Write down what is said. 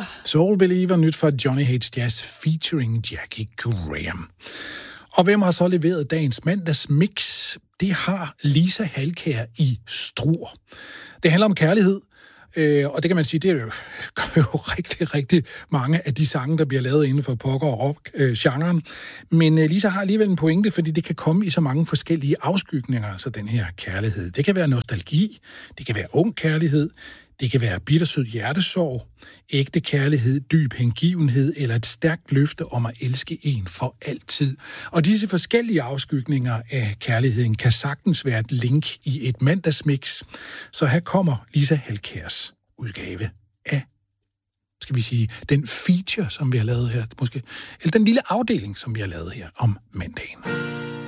Soul Believer, nyt fra Johnny Hates Jazz featuring Jackie Graham. Og hvem har så leveret dagens mandagsmix? Det har Lisa Halkær i Struer. Det handler om kærlighed, og det kan man sige, det er jo rigtig, rigtig mange af de sange, der bliver lavet inden for poker- og rock-genren. Men Lisa har alligevel en pointe, fordi det kan komme i så mange forskellige afskygninger, så den her kærlighed. Det kan være nostalgi, det kan være ung kærlighed, det kan være bittersød hjertesorg, ægte kærlighed, dyb hengivenhed eller et stærkt løfte om at elske en for altid. Og disse forskellige afskygninger af kærligheden kan sagtens være et link i et mandagsmix. Så her kommer Lisa Halkærs udgave af, skal vi sige, den feature, som vi har lavet her, måske, eller den lille afdeling, som vi har lavet her om mandagen.